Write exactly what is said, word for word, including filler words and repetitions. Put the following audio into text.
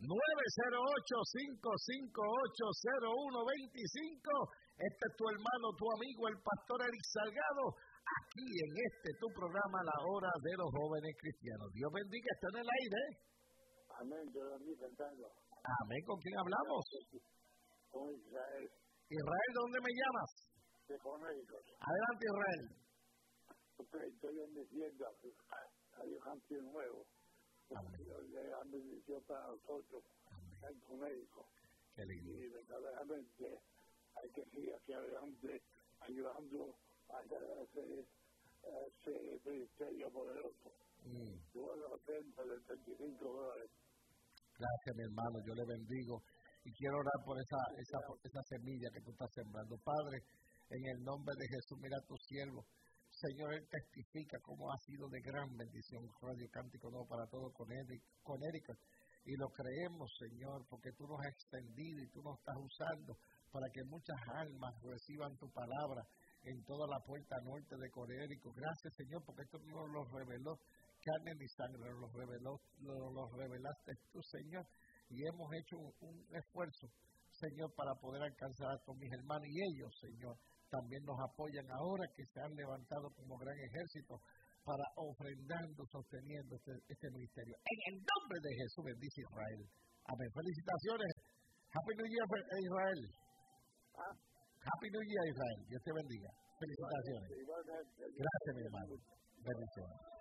nueve cero ocho, cinco cinco ocho, cero uno dos cinco. Este es tu hermano, tu amigo, el pastor Eric Salgado, aquí en este tu programa, La Hora de los Jóvenes Cristianos. Dios bendiga, está en el aire. Amén, yo lo estoy cantando. Amén, ¿con quién hablamos? Con Israel. Israel, ¿dónde me llamas? De Conérico. Adelante, Israel. Estoy bendiciendo a Dios Campeón Nuevo. Dios le da bendición para nosotros en Conérico. Qué lindo. Y verdaderamente hay que seguir hacia adelante ayudando a ese, ese ministerio poderoso. Mm. Yo lo tengo de treinta y cinco dólares. Gracias, mi hermano, yo le bendigo y quiero orar por esa, esa, esa semilla que tú estás sembrando. Padre, en el nombre de Jesús, mira a tu siervo. Señor, él testifica cómo ha sido de gran bendición Radio Cántico Nuevo para todos con Erika. Y lo creemos, Señor, porque tú nos has extendido y tú nos estás usando para que muchas almas reciban tu palabra en toda la puerta norte de Conérico. Gracias, Señor, porque esto nos lo reveló carne ni sangre, nos lo reveló, lo, lo revelaste tú, Señor, y hemos hecho un, un esfuerzo, Señor, para poder alcanzar a todos mis hermanos, y ellos, Señor, también nos apoyan ahora que se han levantado como gran ejército para ofrendando, sosteniendo este, este ministerio. En el nombre de Jesús, bendice Israel. Amén. Felicitaciones. Happy New Year, Israel. ¿Ah? Happy New Year, Israel. Dios te bendiga. Felicitaciones. Gracias, mi hermano. Bendiciones.